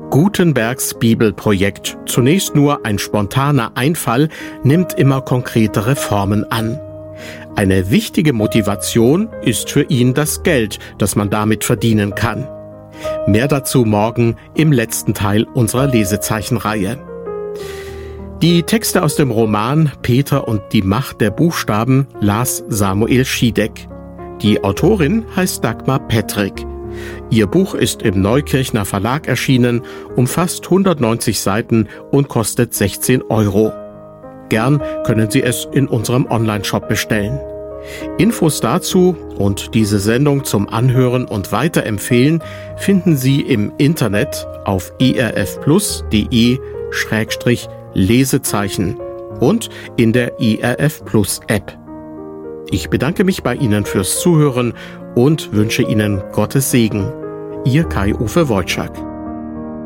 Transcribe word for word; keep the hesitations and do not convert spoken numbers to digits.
Gutenbergs Bibelprojekt, zunächst nur ein spontaner Einfall, nimmt immer konkretere Formen an. Eine wichtige Motivation ist für ihn das Geld, das man damit verdienen kann. Mehr dazu morgen im letzten Teil unserer Lesezeichenreihe. Die Texte aus dem Roman Peter und die Macht der Buchstaben las Samuel Schiedek. Die Autorin heißt Dagmar Pettrick. Ihr Buch ist im Neukirchner Verlag erschienen, umfasst hundertneunzig Seiten und kostet sechzehn Euro. Gern können Sie es in unserem Onlineshop bestellen. Infos dazu und diese Sendung zum Anhören und Weiterempfehlen finden Sie im Internet auf erfplus.de Schrägstrich Lesezeichen und in der E R F Plus App. Ich bedanke mich bei Ihnen fürs Zuhören und wünsche Ihnen Gottes Segen. Ihr Kai-Uwe Wojczak.